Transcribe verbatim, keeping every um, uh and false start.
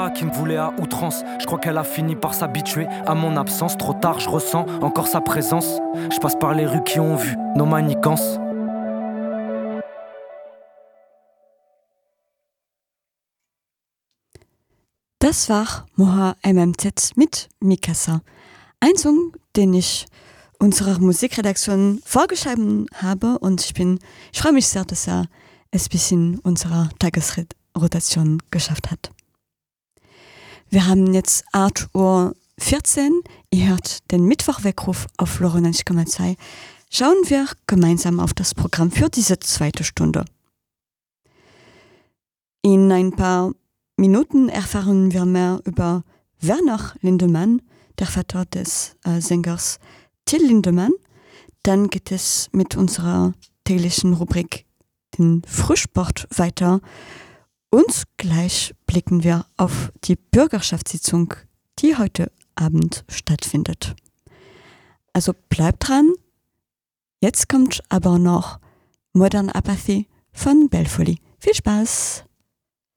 là qui me voulait à outrance. Je crois qu'elle a fini par s'habituer à mon absence. Trop tard, je ressens encore sa présence. Je passe par les rues qui ont vu nos manigances. Das war Moha M M Z mit Mikasa. Ein Song, den ich unserer Musikredaktion vorgeschrieben habe und ich bin, ich freue mich sehr, dass er es bis in unserer Tagesrotation geschafft hat. Wir haben jetzt acht Uhr vierzehn, ihr hört den Mittwochweckruf auf Flora neunzig Komma zwei. Schauen wir gemeinsam auf das Programm für diese zweite Stunde. In ein paar Minuten erfahren wir mehr über Werner Lindemann, der Vater des äh, Sängers Till Lindemann. Dann geht es mit unserer täglichen Rubrik den Frühsport weiter. Und gleich blicken wir auf die Bürgerschaftssitzung, die heute Abend stattfindet. Also bleibt dran. Jetzt kommt aber noch Modern Apathy von Belfoli. Viel Spaß!